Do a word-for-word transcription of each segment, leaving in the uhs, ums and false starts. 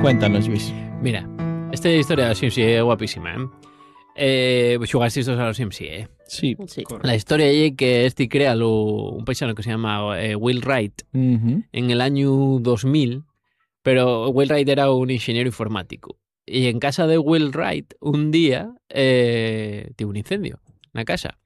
Cuéntanos, Luis. Mira, esta historia de los Sims é guapísima, eh? Eh, xugasteis a los Sims, sí, eh? Sí. Sí. La historia é que este crea lo, un paisano que se llama eh, Will Wright Uh-huh. en el año dos mil, pero Will Wright era un ingeniero informático. Y en casa de Will Wright, un día, eh, tuvo un incendio na casa.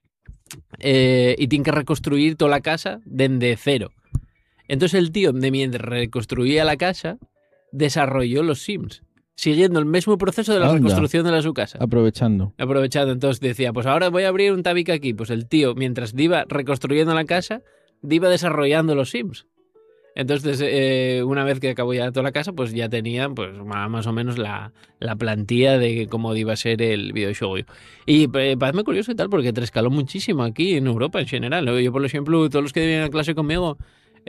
Eh, y tiene que reconstruir toda la casa desde cero. Entonces el tío, de mientras reconstruía la casa, desarrolló los Sims, siguiendo el mismo proceso de la Anda. reconstrucción de la su casa. Aprovechando. Aprovechando, entonces decía, pues ahora voy a abrir un tabique aquí. Pues el tío, mientras iba reconstruyendo la casa, iba desarrollando los Sims. Entonces, eh, una vez que acabó ya toda la casa, pues ya tenían pues más o menos la, la plantilla de cómo iba a ser el videojuego. Y eh, parece curioso y tal, porque te escaló muchísimo aquí en Europa en general. Yo, por ejemplo, todos los que vienen a clase conmigo,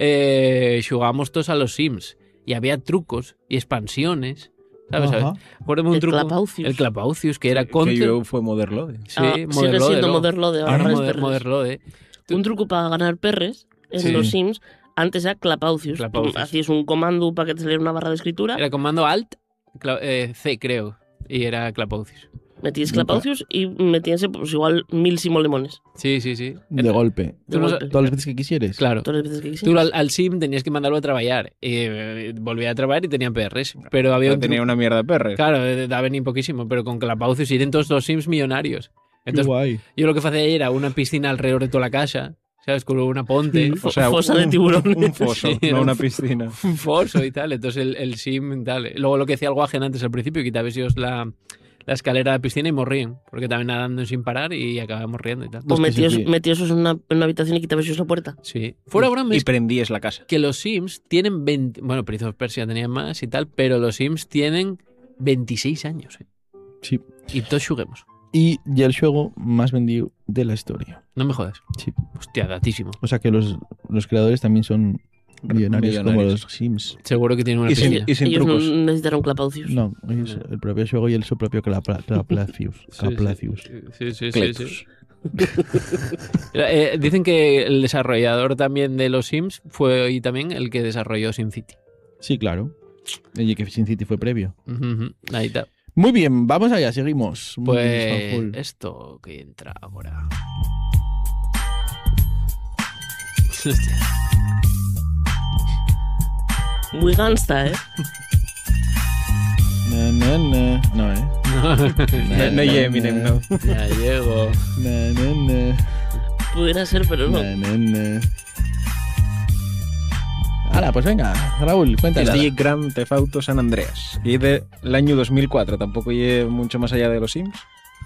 eh, jugábamos todos a los Sims. Y había trucos y expansiones. ¿Sabes? Ajá. Acuérdame un El truco. Clapaucius. El Clapaucius, que era Que contra. yo fue Moderlode. Sí, Ah, sigue Moderlode, siendo ¿no? Moderlode ahora. Ahora es Moder- perres. Moderlode. Un truco para ganar perres en Sí. los Sims antes era Clapaucius. Clapaucius. Hacías un comando para que te saliera una barra de escritura, Era comando Alt, cla- eh, C, creo. Y era Clapaucius. metías Clapaucius y metías pues igual mil simolemones. Sí, sí, sí. De golpe. De Tú no golpe. sa- Todas las veces que quisieres. Claro. Todas las veces que Tú quisieras. al, al sim tenías que mandarlo a trabajar. Y eh, volvía a trabajar y tenían P Rs. Pero había Yo un tenía truco- una mierda de perres. Claro, eh, daban ni poquísimo, pero con Clapaucius iban todos los sims millonarios. Qué Entonces, guay. yo lo que hacía era una piscina alrededor de toda la casa, ¿sabes? Con una ponte, Fo- O sea, fosa un, de tiburones. Un foso, Sí, no era una un- piscina. un foso y tal. Entonces el, el sim tal. Luego lo que decía el Guajen antes al principio, quitabas ellos la, la escalera de la piscina y morrían. Porque también nadando sin parar y acababan riendo y tal. O Los que se metías, fíen. metías en una, en una habitación y quitabas ellos la puerta. Sí. Fuera broma, Y es prendíes la casa. que los Sims tienen veinte... Bueno, Prince of Persia tenían más y tal, pero los Sims tienen veintiséis años. ¿eh? Sí. Y todos juguemos. Y ya el juego más vendido de la historia. No me jodas. Sí. Hostia, datísimo. O sea que los, los creadores también son millonarios, como Millonarios. los Sims. Seguro que tienen una Y sin, piscina. y sin ellos trucos. no necesitaron Clapaucius. No, es No. el propio juego y el su propio Clapla- Claplacius. Sí, sí. Claplacius. Sí, sí, sí, Cletus. sí. Eh, dicen que el desarrollador también de los Sims fue y también el que desarrolló SimCity. Sí, claro. Y que Sin City fue previo. Ujú, ujú. Ahí está. Muy bien, vamos allá, seguimos. Pues Full. esto que entra ahora. Muy gangsta, ¿eh? Na, na, na. No, eh. No, no llegué, Eminem, no. Ya llego. Na, na, na. Pudiera ser, pero no. Na, na, na. Hala, pues venga, Raúl, Es cuéntanos. de Grand Theft Auto San Andreas. Y del año dos mil cuatro, tampoco llegué mucho más allá de los Sims.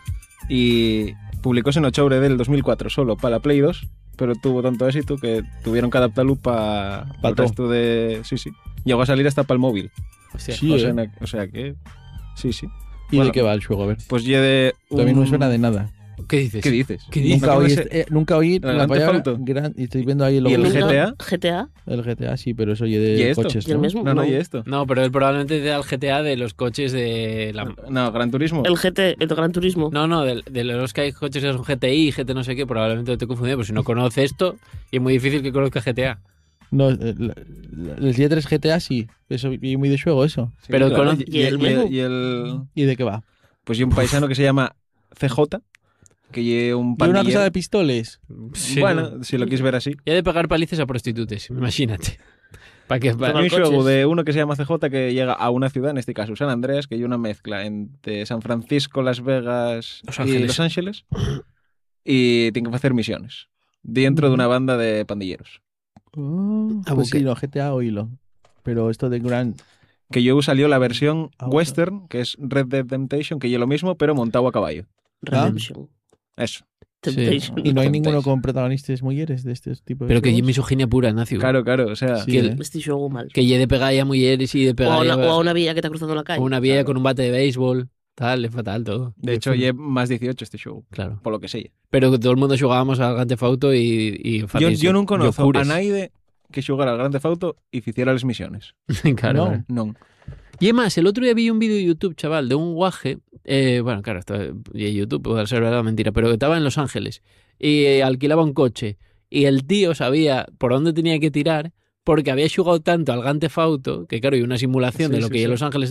Y publicóse en octubre del dos mil cuatro solo para la Play dos, pero tuvo tanto éxito que tuvieron que adaptarlo para Pa el todo. resto de... Sí, sí. Llegó a salir hasta para el móvil. Hostia. Sí, o, eh. sea, na- o sea que... Sí, sí. ¿Y bueno. de qué va el juego? A ver. Pues llegué de... Todavía no me un- suena de nada. ¿Qué dices? ¿Qué dices? ¿Qué dices? Nunca ¿No oí, conoces eh, nunca oí el la Grand Theft palabra Auto? gran- y estoy viendo ahí el ¿Y el logo. G T A? G T A. El G T A sí, pero eso oye ¿Y de esto? coches, ¿Y el ¿no? mismo? No, no, y esto. No, pero él probablemente te da el G T A de los coches de la... No, Gran Turismo. El G T, el Gran Turismo. No, no, de, de los que hay coches que son G T I, G T no sé qué, probablemente te confundido, pero si no conoces esto, y es muy difícil que conozca G T A. No, el, el- el tres G T A sí. Eso y muy de juego eso. Sí, pero claro. conoce- y, ¿Y el y- menú? y el... ¿Y de qué va? Pues y un paisano que se llama C J, que lleva un ¿Y una pandillero. cosa de pistoles? Sí, bueno, no. si lo quieres ver así. Y ha de pagar palices a prostitutes, imagínate. ¿Para qué? Tomar Hay un coches. juego de uno que se llama C J que llega a una ciudad, en este caso San Andreas, que hay una mezcla entre San Francisco, Las Vegas Los y Ángeles. Los Ángeles, y tiene que hacer misiones dentro de una banda de pandilleros. Oh, Ah, pues buque. sí, no, G T A oílo. Pero esto de Grand... Que yo salió la versión Auto. western, que es Red Dead Redemption, que es lo mismo, pero montado a caballo. Redemption. Eso. Temptation. Y no hay Temptation. ninguno con protagonistas mujeres de este tipo de Pero que juegos. hay misoginia pura, Nacio. Claro, claro, o sea... Sí, que el- ¿eh? Este juego mal. Que lle de pegar a mujeres y de O pegar a, una, a, o a una villa que está cruzando la calle. a una vieja Claro. con un bate de béisbol. Tal, es fatal todo. De hecho, lleva más dieciocho este show, Claro. por lo que sé. Pero que todo el mundo jugábamos al Grand Theft Auto y, y Yo, fatísimo. yo non conozco a Yopures. nadie que xogara al Grand Theft Auto e ficiera las misiones. Claro, No. claro. Non. Y además, el otro día vi un vídeo de YouTube, chaval, de un guaje. Eh, bueno, claro, esto de YouTube puede ser verdad o mentira, pero que estaba en Los Ángeles y eh, alquilaba un coche. Y el tío sabía por dónde tenía que tirar porque había jugado tanto al Grand Theft Auto que, claro, hay una simulación Sí, de lo sí, que sí. en Los Ángeles